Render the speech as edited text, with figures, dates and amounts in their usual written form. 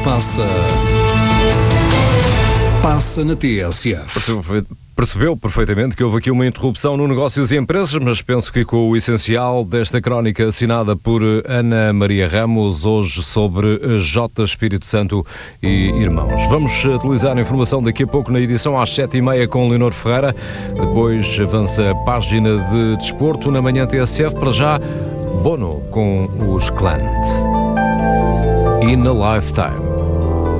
Passa na TSF. Percebeu perfeitamente que houve aqui uma interrupção no Negócios e Empresas, mas penso que com o essencial desta crónica assinada por Ana Maria Ramos, hoje sobre J. Espírito Santo e Irmãos. Vamos atualizar a informação daqui a pouco na edição às 7h30 com Leonor Ferreira. Depois avança a página de desporto na manhã TSF. Para já, Bono com os Clant. E na Lifetime.